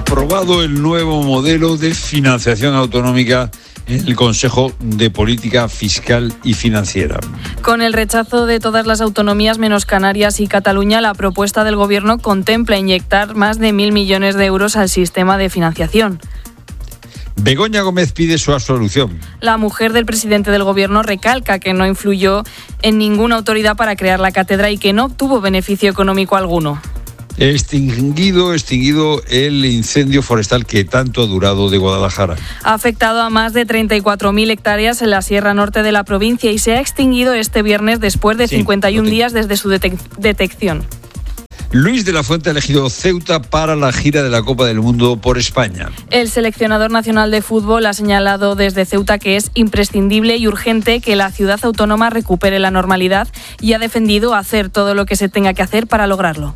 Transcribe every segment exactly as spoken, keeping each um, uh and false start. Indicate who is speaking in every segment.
Speaker 1: aprobado el nuevo modelo de financiación autonómica en el Consejo de Política Fiscal y Financiera.
Speaker 2: Con el rechazo de todas las autonomías menos Canarias y Cataluña, la propuesta del Gobierno contempla inyectar más de mil millones de euros al sistema de financiación.
Speaker 1: Begoña Gómez pide su absolución.
Speaker 2: La mujer del presidente del Gobierno recalca que no influyó en ninguna autoridad para crear la cátedra y que no obtuvo beneficio económico alguno.
Speaker 1: Extinguido, extinguido el incendio forestal que tanto ha durado de Guadalajara.
Speaker 2: Ha afectado a más de treinta y cuatro mil hectáreas en la sierra norte de la provincia y se ha extinguido este viernes después de sí, cincuenta y un días desde su detec- detección.
Speaker 1: Luis de la Fuente ha elegido Ceuta para la gira de la Copa del Mundo por España.
Speaker 2: El seleccionador nacional de fútbol ha señalado desde Ceuta que es imprescindible y urgente que la ciudad autónoma recupere la normalidad y ha defendido hacer todo lo que se tenga que hacer para lograrlo.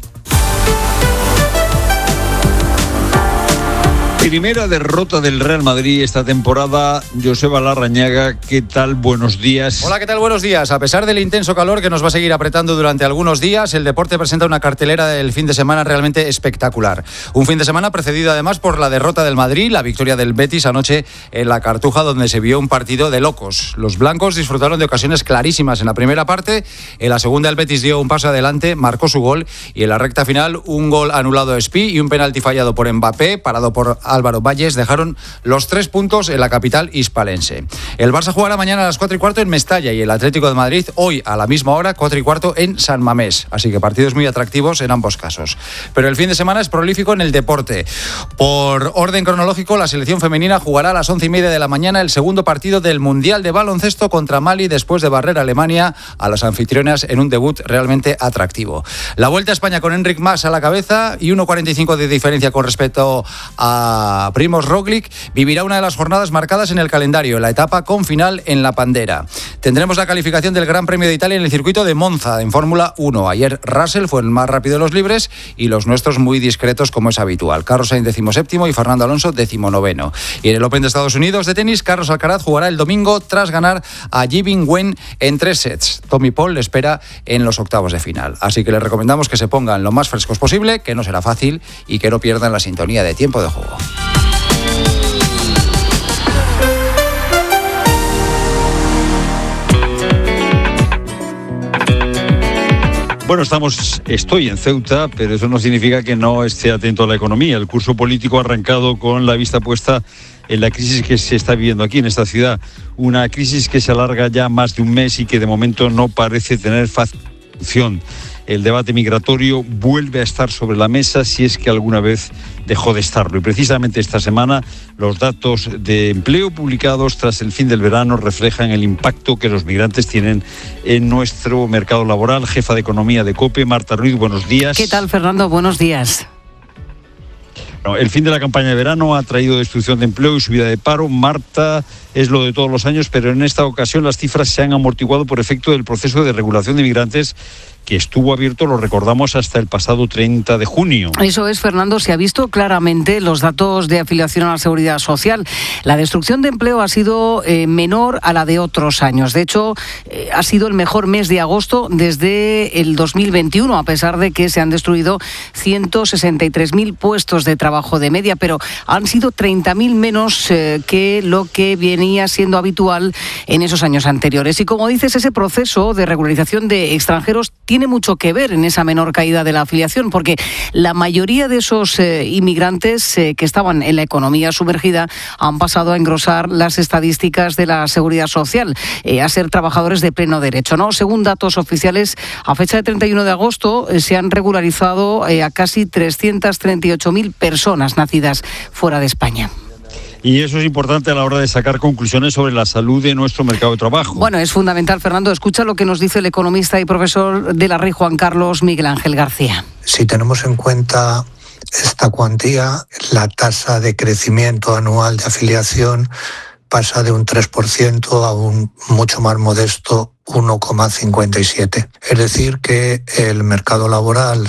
Speaker 1: Primera derrota del Real Madrid esta temporada. Joseba Larrañaga, ¿qué tal? Buenos días.
Speaker 3: Hola, ¿qué tal? Buenos días. A pesar del intenso calor que nos va a seguir apretando durante algunos días, el deporte presenta una cartelera del fin de semana realmente espectacular. Un fin de semana precedido además por la derrota del Madrid, la victoria del Betis anoche en la Cartuja, donde se vio un partido de locos. Los blancos disfrutaron de ocasiones clarísimas en la primera parte. En la segunda el Betis dio un paso adelante, marcó su gol y en la recta final un gol anulado a Espí y un penalti fallado por Mbappé, parado por Álvaro Valles, dejaron los tres puntos en la capital hispalense. El Barça jugará mañana a las cuatro y cuarto en Mestalla y el Atlético de Madrid hoy a la misma hora, cuatro y cuarto en San Mamés. Así que partidos muy atractivos en ambos casos. Pero el fin de semana es prolífico en el deporte. Por orden cronológico, la selección femenina jugará a las once y media de la mañana el segundo partido del Mundial de Baloncesto contra Mali después de barrer a Alemania a las anfitrionas en un debut realmente atractivo. La Vuelta a España con Enric Mas a la cabeza y uno cuarenta y cinco de diferencia con respecto a Primož Roglič vivirá una de las jornadas marcadas en el calendario, la etapa con final en La Pandera. Tendremos la calificación del Gran Premio de Italia en el circuito de Monza en Fórmula uno. Ayer Russell fue el más rápido de los libres y los nuestros muy discretos como es habitual. Carlos Sainz decimoséptimo y Fernando Alonso decimonoveno. Y en el Open de Estados Unidos de tenis, Carlos Alcaraz jugará el domingo tras ganar a Ji-Bin Wen en tres sets. Tommy Paul le espera en los octavos de final. Así que les recomendamos que se pongan lo más frescos posible, que no será fácil y que no pierdan la sintonía de Tiempo de Juego.
Speaker 1: Bueno, estamos, estoy en Ceuta, pero eso no significa que no esté atento a la economía. El curso político ha arrancado con la vista puesta en la crisis que se está viviendo aquí en esta ciudad. Una crisis que se alarga ya más de un mes y que de momento no parece tener facción. El debate migratorio vuelve a estar sobre la mesa si es que alguna vez dejó de estarlo. Y precisamente esta semana los datos de empleo publicados tras el fin del verano reflejan el impacto que los migrantes tienen en nuestro mercado laboral. Jefa de Economía de COPE, Marta Ruiz, buenos días.
Speaker 4: ¿Qué tal, Fernando? Buenos días.
Speaker 1: El fin de la campaña de verano ha traído destrucción de empleo y subida de paro. Marta, es lo de todos los años, pero en esta ocasión las cifras se han amortiguado por efecto del proceso de regulación de migrantes que estuvo abierto, lo recordamos, hasta el pasado treinta de junio.
Speaker 4: Eso es, Fernando, se ha visto claramente los datos de afiliación a la Seguridad Social. La destrucción de empleo ha sido eh, menor a la de otros años. De hecho, eh, ha sido el mejor mes de agosto desde el dos mil veintiuno, a pesar de que se han destruido ciento sesenta y tres mil puestos de trabajo de media, pero han sido treinta mil menos eh, que lo que venía siendo habitual en esos años anteriores. Y como dices, ese proceso de regularización de extranjeros tiene mucho que ver en esa menor caída de la afiliación, porque la mayoría de esos eh, inmigrantes eh, que estaban en la economía sumergida han pasado a engrosar las estadísticas de la Seguridad Social, eh, a ser trabajadores de pleno derecho, ¿no? Según datos oficiales, a fecha de treinta y uno de agosto eh, se han regularizado eh, a casi trescientas treinta y ocho mil personas nacidas fuera de España.
Speaker 1: Y eso es importante a la hora de sacar conclusiones sobre la salud de nuestro mercado de trabajo.
Speaker 4: Bueno, es fundamental, Fernando. Escucha lo que nos dice el economista y profesor de la R I Juan Carlos Miguel Ángel García.
Speaker 5: Si tenemos en cuenta esta cuantía, la tasa de crecimiento anual de afiliación pasa de un tres por ciento a un mucho más modesto uno coma cincuenta y siete. Es decir, que el mercado laboral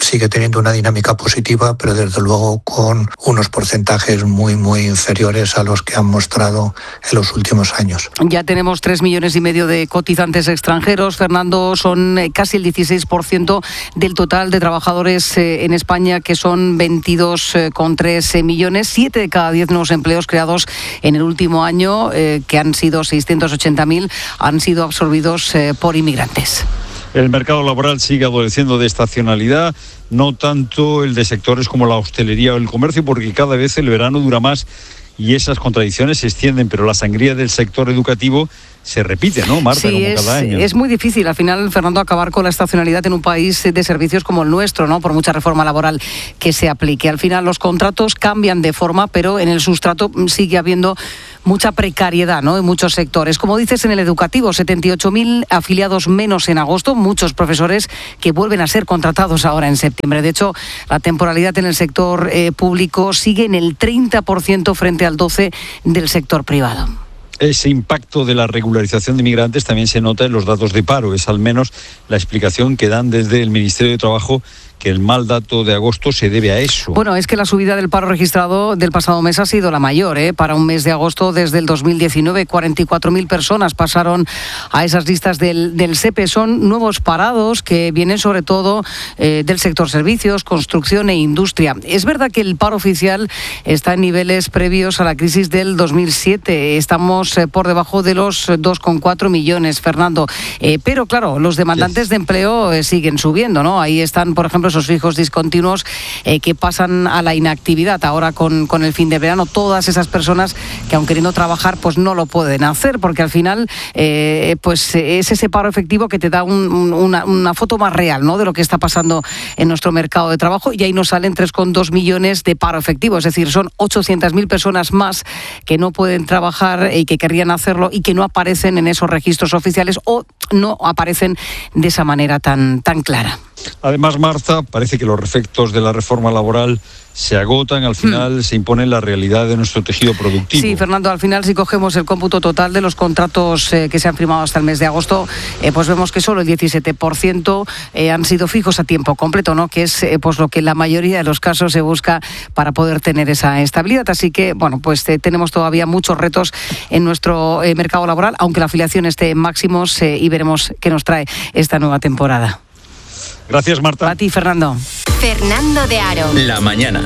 Speaker 5: sigue teniendo una dinámica positiva, pero desde luego con unos porcentajes muy, muy inferiores a los que han mostrado en los últimos años.
Speaker 4: Ya tenemos tres millones y medio de cotizantes extranjeros. Fernando, son casi el dieciséis por ciento del total de trabajadores en España, que son veintidós coma tres millones. Siete de cada diez nuevos empleos creados en el último año, eh, que han sido seiscientos ochenta mil, han sido absorbidos eh, por inmigrantes.
Speaker 1: El mercado laboral sigue adoleciendo de estacionalidad, no tanto el de sectores como la hostelería o el comercio, porque cada vez el verano dura más y esas contradicciones se extienden, pero la sangría del sector educativo se repite, ¿no, Marta?
Speaker 4: Sí,
Speaker 1: como
Speaker 4: es,
Speaker 1: cada año.
Speaker 4: Es muy difícil, al final, Fernando, acabar con la estacionalidad en un país de servicios como el nuestro, ¿no? Por mucha reforma laboral que se aplique. Al final los contratos cambian de forma, pero en el sustrato sigue habiendo mucha precariedad, ¿no?, en muchos sectores. Como dices, en el educativo, setenta y ocho mil afiliados menos en agosto, muchos profesores que vuelven a ser contratados ahora en septiembre. De hecho, la temporalidad en el sector eh, público sigue en el treinta por ciento frente al doce por ciento del sector privado.
Speaker 1: Ese impacto de la regularización de migrantes también se nota en los datos de paro. Es al menos la explicación que dan desde el Ministerio de Trabajo, que el mal dato de agosto se debe a eso.
Speaker 4: Bueno, es que la subida del paro registrado del pasado mes ha sido la mayor, ¿eh? Para un mes de agosto desde el dos mil diecinueve, cuarenta y cuatro mil personas pasaron a esas listas del, del S E P E. Son nuevos parados que vienen sobre todo eh, del sector servicios, construcción e industria. Es verdad que el paro oficial está en niveles previos a la crisis del dos mil siete. Estamos eh, por debajo de los dos coma cuatro millones, Fernando. Eh, pero claro, los demandantes yes. de empleo eh, siguen subiendo, ¿no? Ahí están, por ejemplo, esos fijos discontinuos eh, que pasan a la inactividad ahora con, con el fin de verano. Todas esas personas que, aun queriendo trabajar, pues no lo pueden hacer, porque al final eh, pues es ese paro efectivo que te da un, un, una, una foto más real, ¿no?, de lo que está pasando en nuestro mercado de trabajo, y ahí nos salen tres coma dos millones de paro efectivo, es decir, son ochocientas mil personas más que no pueden trabajar y que querrían hacerlo y que no aparecen en esos registros oficiales o no aparecen de esa manera tan, tan clara.
Speaker 1: Además, Marta, parece que los efectos de la reforma laboral se agotan, al final hmm. se impone la realidad de nuestro tejido productivo.
Speaker 4: Sí, Fernando, al final si cogemos el cómputo total de los contratos eh, que se han firmado hasta el mes de agosto, eh, pues vemos que solo el diecisiete por ciento eh, han sido fijos a tiempo completo, ¿no?, que es eh, pues lo que en la mayoría de los casos se busca para poder tener esa estabilidad. Así que, bueno, pues eh, tenemos todavía muchos retos en nuestro eh, mercado laboral, aunque la afiliación esté en máximos, eh, y veremos qué nos trae esta nueva temporada.
Speaker 1: Gracias, Marta.
Speaker 4: A ti, Fernando.
Speaker 6: Fernando de Aro.
Speaker 7: La mañana.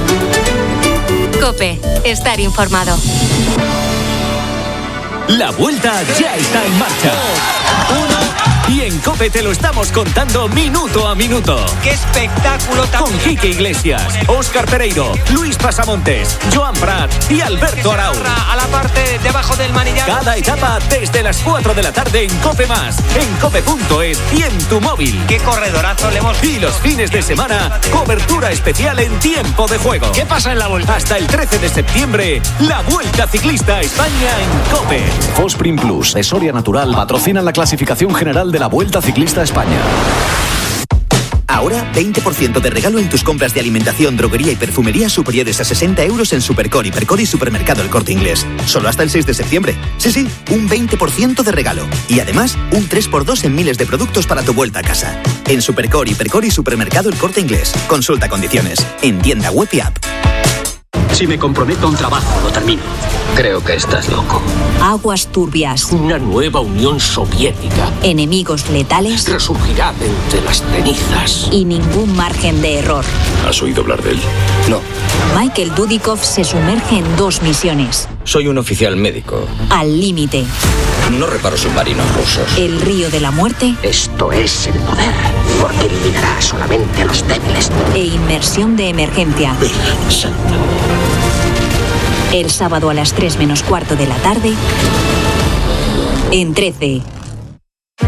Speaker 6: COPE. Estar informado.
Speaker 7: La vuelta ya está en marcha. Y en COPE te lo estamos contando minuto a minuto.
Speaker 8: ¡Qué espectáculo tan!
Speaker 7: Con Quique Iglesias, Óscar Pereiro, Luis Pasamontes, Joan Prat y Alberto Arau.
Speaker 8: A la parte debajo del manillar.
Speaker 7: Cada etapa desde las cuatro de la tarde en COPE Más, en cope punto es y en tu móvil.
Speaker 8: ¡Qué corredorazo le hemos!
Speaker 7: Y los fines de semana, cobertura especial en tiempo de juego.
Speaker 8: ¿Qué pasa en la vuelta?
Speaker 7: Hasta el trece de septiembre, la Vuelta Ciclista a España en COPE.
Speaker 9: Fosprin Plus, de Soria Natural, patrocinan la clasificación general de la Vuelta Ciclista a España.
Speaker 10: Ahora, veinte por ciento de regalo en tus compras de alimentación, droguería y perfumería superiores a sesenta euros en Supercor, Hipercor y Supermercado El Corte Inglés. Solo hasta el seis de septiembre. Sí, sí, un veinte por ciento de regalo. Y además, un tres por dos en miles de productos para tu vuelta a casa. En Supercor, Hipercor y Supermercado El Corte Inglés. Consulta condiciones. En tienda web y app.
Speaker 11: Si me comprometo a un trabajo, lo termino.
Speaker 12: Creo que estás loco.
Speaker 13: Aguas turbias.
Speaker 11: Una nueva Unión Soviética.
Speaker 13: Enemigos letales.
Speaker 11: Resurgirá de entre las cenizas.
Speaker 13: Y ningún margen de error.
Speaker 12: ¿Has oído hablar de él?
Speaker 11: No.
Speaker 13: Michael Dudikoff se sumerge en dos misiones.
Speaker 12: Soy un oficial médico.
Speaker 13: Al límite.
Speaker 12: No reparo submarinos rusos.
Speaker 13: El río de la muerte.
Speaker 11: Esto es el poder, porque eliminará solamente a los débiles.
Speaker 13: E inmersión de emergencia.
Speaker 11: Virgen Santa.
Speaker 13: El sábado a las tres menos cuarto de la tarde, en trece.